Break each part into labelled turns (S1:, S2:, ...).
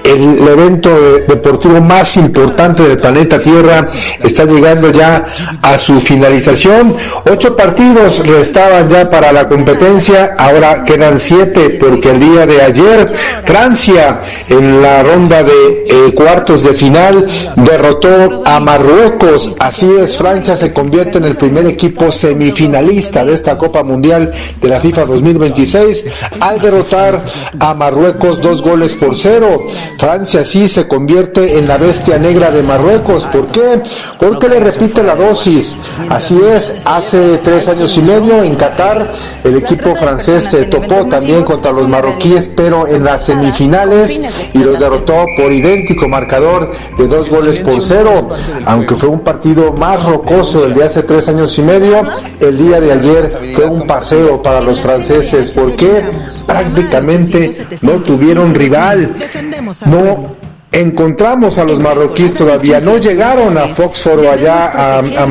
S1: el evento deportivo más importante del planeta Tierra está llegando ya a su finalización. 8 partidos restaban ya para la competencia, ahora quedan 7 porque el día de ayer Francia en la ronda de cuartos de final derrotó a Marruecos. Así es, Francia se convierte en el primer equipo semifinalista de esta Copa Mundial de la FIFA 2026 al derrotar a Marruecos 2-0. Francia sí se convierte en la bestia negra de Marruecos. ¿Por qué? Porque le repite la dosis. Así es, hace 3 años y medio en Qatar el equipo francés se topó también contra los marroquíes, pero en las semifinales, y los derrotó por idéntico marcador de 2-0. Aunque fue un partido más rocoso el de hace 3 años y medio, el día de ayer fue un paseo para los franceses, porque prácticamente no tuvieron rival. No encontramos a los marroquíes todavía, no llegaron a Foxborough allá a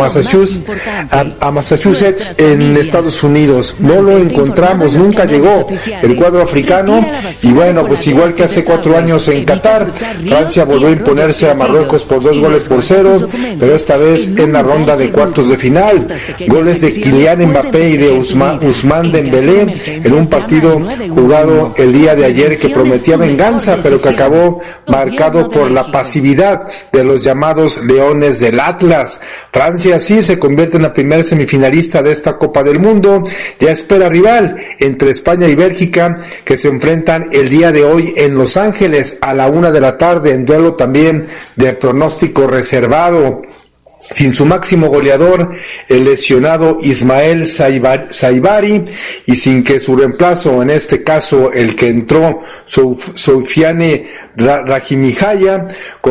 S1: Massachusetts en Estados Unidos, no lo encontramos, nunca llegó el cuadro africano. Y bueno, pues igual que hace 4 años en Qatar, Francia volvió a imponerse a Marruecos por 2-0, pero esta vez en la ronda de cuartos de final. Goles de Kylian Mbappé y de Ousmane Dembélé en un partido jugado el día de ayer que prometía venganza, pero que acabó marcado por la pasividad de los llamados Leones del Atlas. Francia sí se convierte en la primera semifinalista de esta Copa del Mundo. Ya espera rival entre España y Bélgica, que se enfrentan el día de hoy en Los Ángeles a la 1 de la tarde, en duelo también de pronóstico reservado. Sin su máximo goleador, el lesionado Ismael Saibari, y sin que su reemplazo, en este caso el que entró, Soufiane Rahimijaya,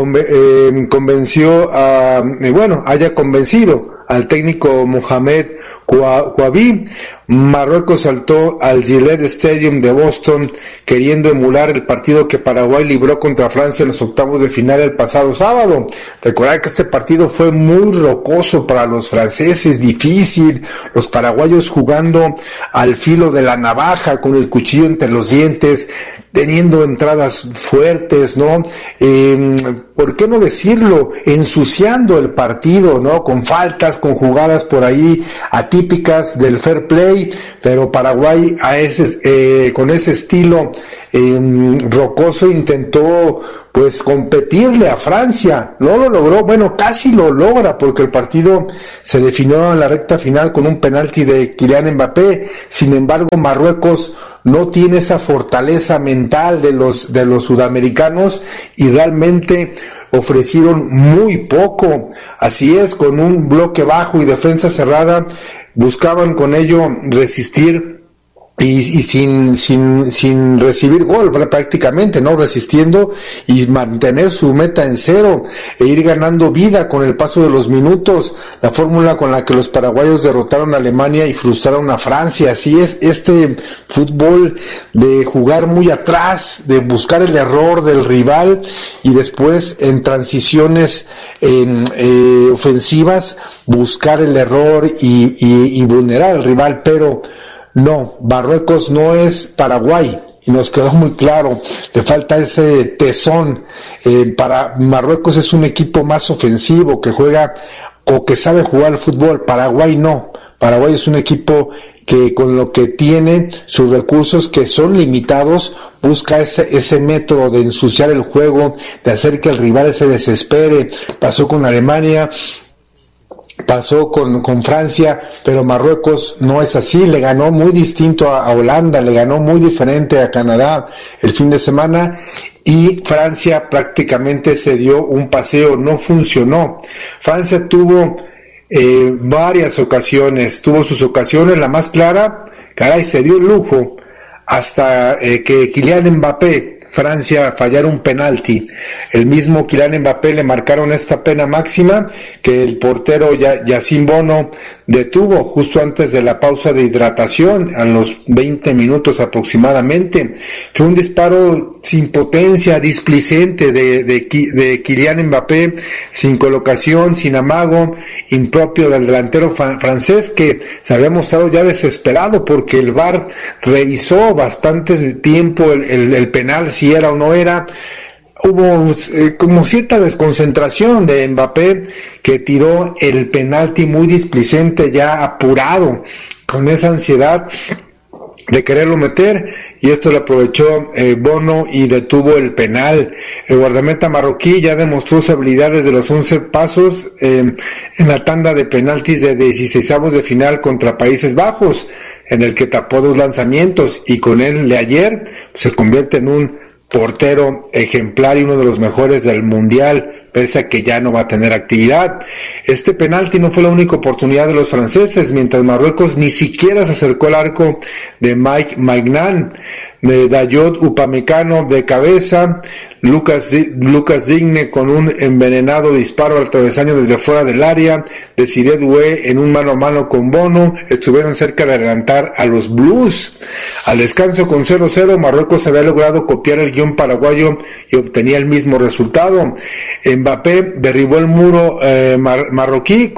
S1: haya convencido al técnico Mohamed Kouabi. Marruecos saltó al Gillette Stadium de Boston queriendo emular el partido que Paraguay libró contra Francia en los octavos de final el pasado sábado. Recordar que este partido fue muy rocoso para los franceses, difícil, los paraguayos jugando al filo de la navaja, con el cuchillo entre los dientes, teniendo entradas fuertes, ¿no? ¿Por qué no decirlo? Ensuciando el partido, ¿no? Con faltas, con jugadas por ahí atípicas del fair play, pero Paraguay con ese estilo rocoso intentó pues competirle a Francia. No lo logró, bueno, casi lo logra, porque el partido se definió en la recta final con un penalti de Kylian Mbappé. Sin embargo, Marruecos no tiene esa fortaleza mental de los sudamericanos y realmente ofrecieron muy poco. Así es, con un bloque bajo y defensa cerrada, buscaban con ello resistir y sin recibir gol prácticamente, ¿no? Resistiendo y mantener su meta en 0 e ir ganando vida con el paso de los minutos, la fórmula con la que los paraguayos derrotaron a Alemania y frustraron a Francia. Así es, este fútbol de jugar muy atrás, de buscar el error del rival y después en transiciones ofensivas buscar el error y vulnerar al rival, pero no, Marruecos no es Paraguay, y nos quedó muy claro, le falta ese tesón. Para Marruecos es un equipo más ofensivo, que juega o que sabe jugar al fútbol. Paraguay no, Paraguay es un equipo que con lo que tiene, sus recursos que son limitados, busca ese método de ensuciar el juego, de hacer que el rival se desespere. Pasó con Alemania, pasó con Francia, pero Marruecos no es así. Le ganó muy distinto a Holanda, le ganó muy diferente a Canadá el fin de semana, y Francia prácticamente se dio un paseo, no funcionó. Francia tuvo varias ocasiones, tuvo sus ocasiones, la más clara, caray, se dio el lujo hasta que Kylian Mbappé, Francia, fallar un penalti. El mismo Kylian Mbappé le marcaron esta pena máxima que el portero Yacine Bono detuvo justo antes de la pausa de hidratación, a los 20 minutos aproximadamente. Fue un disparo sin potencia, displicente de Kylian Mbappé, sin colocación, sin amago, impropio del delantero francés, que se había mostrado ya desesperado porque el VAR revisó bastante tiempo el penal, si era o no era. hubo como cierta desconcentración de Mbappé, que tiró el penalti muy displicente, ya apurado, con esa ansiedad de quererlo meter, y esto lo aprovechó Bono y detuvo el penal. El guardameta marroquí ya demostró sus habilidades de los 11 pasos en la tanda de penaltis de 16avos de final contra Países Bajos, en el que tapó 2 lanzamientos, y con él de ayer se convierte en un portero ejemplar y uno de los mejores del mundial, pese a que ya no va a tener actividad. Este penalti no fue la única oportunidad de los franceses, mientras Marruecos ni siquiera se acercó al arco de Mike Maignan, de Dayot Upamecano de cabeza, Lucas Digne con un envenenado disparo al travesaño desde fuera del área, Desiré Doué en un mano a mano con Bono, estuvieron cerca de adelantar a los Blues. Al descanso con 0-0, Marruecos había logrado copiar el guión paraguayo y obtenía el mismo resultado. Mbappé derribó el muro marroquí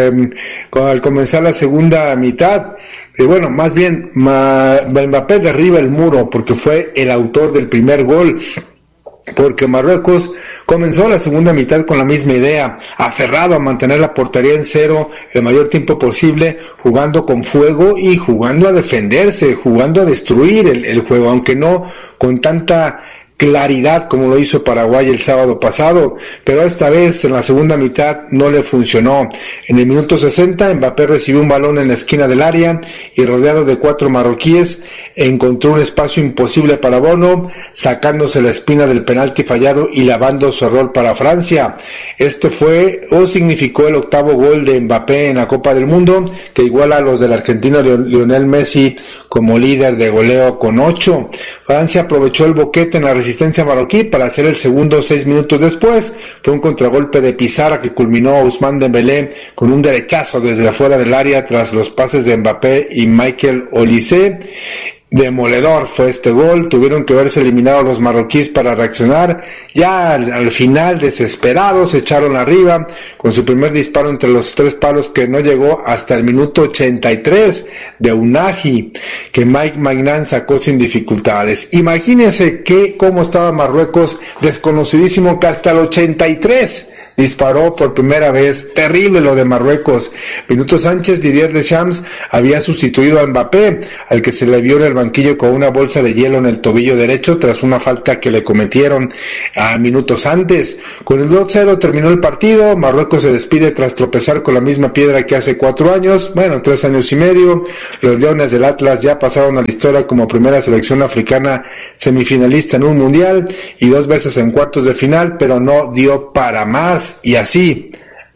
S1: al comenzar la segunda mitad. Bueno, más bien Mbappé derriba el muro porque fue el autor del primer gol, porque Marruecos comenzó la segunda mitad con la misma idea, aferrado a mantener la portería en cero el mayor tiempo posible, jugando con fuego y jugando a defenderse, jugando a destruir el juego, aunque no con tanta claridad como lo hizo Paraguay el sábado pasado, pero esta vez en la segunda mitad no le funcionó. En el minuto 60 Mbappé recibió un balón en la esquina del área y, rodeado de 4 marroquíes, encontró un espacio imposible para Bono, sacándose la espina del penalti fallado y lavando su error para Francia. Este fue o significó el 8º gol de Mbappé en la Copa del Mundo, que iguala a los del argentino Lionel Messi como líder de goleo con 8. Francia aprovechó el boquete en la resistencia marroquí para hacer el segundo 6 minutos después. Fue un contragolpe de Pizarra que culminó a Ousmane Dembélé con un derechazo desde afuera del área tras los pases de Mbappé y Michael Olise. Demoledor fue este gol, tuvieron que verse eliminados los marroquíes para reaccionar. Ya al final, desesperados, se echaron arriba con su primer disparo entre los 3 palos, que no llegó hasta el minuto 83 de Unahi, que Mike Maignan sacó sin dificultades. Imagínense cómo estaba Marruecos, desconocidísimo, que hasta el 83 disparó por primera vez. Terrible lo de Marruecos. Minutos antes, Didier Deschamps había sustituido a Mbappé, al que se le vio en el banquillo con una bolsa de hielo en el tobillo derecho tras una falta que le cometieron minutos antes. Con el 2-0 terminó el partido. Marruecos se despide tras tropezar con la misma piedra que hace 4 años, 3 años y medio. Los Leones del Atlas ya pasaron a la historia como primera selección africana semifinalista en un mundial y 2 veces en cuartos de final, pero no dio para más. Y así,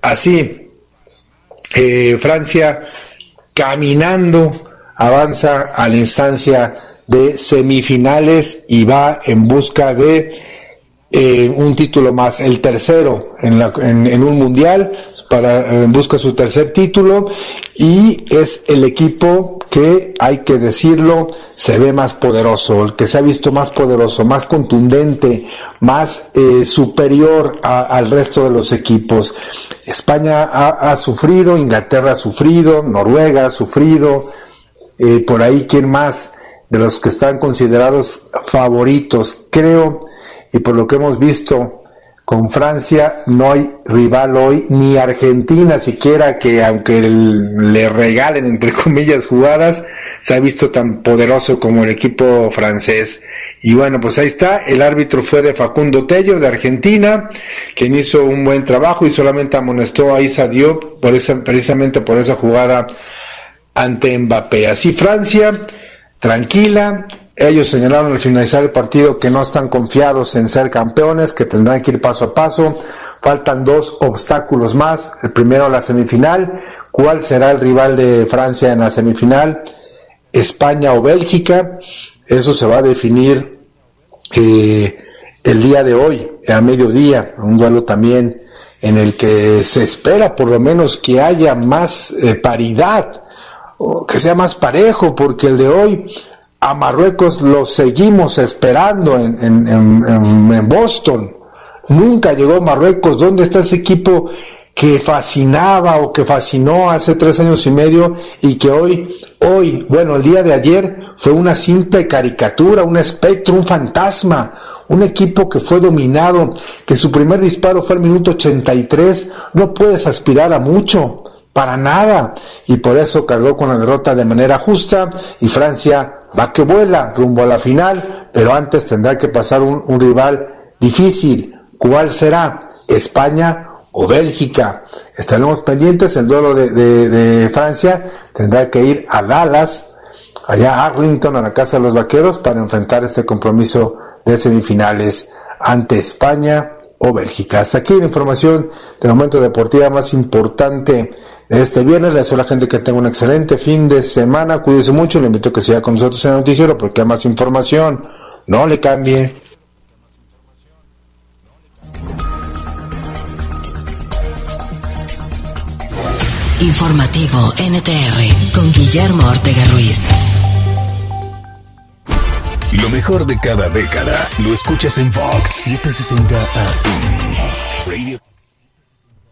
S1: Francia caminando avanza a la instancia de semifinales y va en busca de un título más, el tercero en un mundial, busca su tercer título, y es el equipo que, hay que decirlo, se ve más poderoso, el que se ha visto más poderoso, más contundente, más superior al resto de los equipos. España ha sufrido, Inglaterra ha sufrido, Noruega ha sufrido, por ahí, ¿quién más de los que están considerados favoritos? Creo, y por lo que hemos visto con Francia, no hay rival hoy, ni Argentina siquiera, que aunque le regalen entre comillas jugadas, se ha visto tan poderoso como el equipo francés. Y bueno, pues ahí está, el árbitro fue de Facundo Tello, de Argentina, quien hizo un buen trabajo y solamente amonestó a Issa Diop precisamente por esa jugada ante Mbappé. Así Francia, tranquila. Ellos señalaron al finalizar el partido que no están confiados en ser campeones, que tendrán que ir paso a paso. Faltan 2 obstáculos más. El primero, la semifinal. ¿Cuál será el rival de Francia en la semifinal? ¿España o Bélgica? Eso se va a definir el día de hoy, a mediodía. Un duelo también en el que se espera por lo menos que haya más paridad, o que sea más parejo, porque el de hoy a Marruecos lo seguimos esperando en Boston. Nunca llegó Marruecos. ¿Dónde está ese equipo que fascinaba o que fascinó hace 3 años y medio y que hoy, el día de ayer fue una simple caricatura, un espectro, un fantasma, un equipo que fue dominado, que su primer disparo fue al minuto 83, no puedes aspirar a mucho, para nada, y por eso cargó con la derrota de manera justa, y Francia va que vuela rumbo a la final, pero antes tendrá que pasar un rival difícil. ¿Cuál será? ¿España o Bélgica? Estaremos pendientes. El duelo de Francia tendrá que ir a Dallas, allá a Arlington, a la casa de los Vaqueros, para enfrentar este compromiso de semifinales ante España o Bélgica. Hasta aquí la información del momento deportiva más importante de este viernes. Le deseo a la gente que tenga un excelente fin de semana. Cuídese mucho. Le invito a que siga con nosotros en el noticiero porque hay más información. No le cambie.
S2: Informativo NTR con Guillermo Ortega Ruiz.
S3: Lo mejor de cada década lo escuchas en Fox 760 AM. Radio.